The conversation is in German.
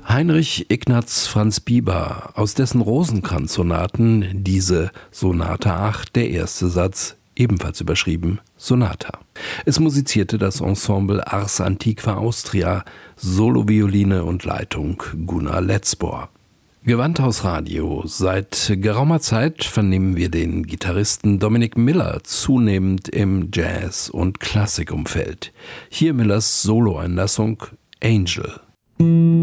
Heinrich Ignaz Franz Biber, aus dessen Rosenkranz-Sonaten diese Sonate 8, der erste Satz, ebenfalls überschrieben Sonata. Es musizierte das Ensemble Ars Antiqua Austria, Solovioline und Leitung Gunnar Letzbohr. Gewandhaus Radio. Seit geraumer Zeit vernehmen wir den Gitarristen Dominic Miller zunehmend im Jazz- und Klassikumfeld. Hier Millers Soloeinlassung Angel.